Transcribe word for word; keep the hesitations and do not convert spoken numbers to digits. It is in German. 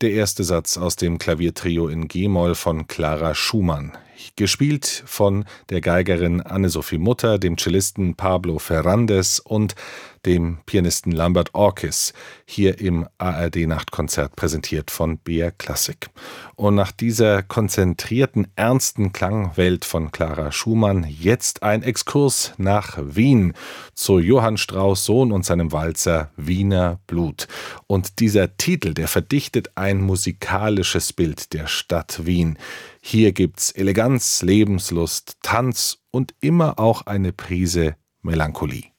Der erste Satz aus dem Klaviertrio in G-Moll von Clara Schumann, gespielt von der Geigerin Anne-Sophie Mutter, dem Cellisten Pablo Ferrandez und dem Pianisten Lambert Orkis, hier im A R D-Nachtkonzert präsentiert von B R Classic. Und nach dieser konzentrierten, ernsten Klangwelt von Clara Schumann jetzt ein Exkurs nach Wien zu Johann Strauss Sohn und seinem Walzer Wiener Blut. Und dieser Titel, der verdichtet ein musikalisches Bild der Stadt Wien. Hier gibt's Eleganz, Lebenslust, Tanz und immer auch eine Prise Melancholie.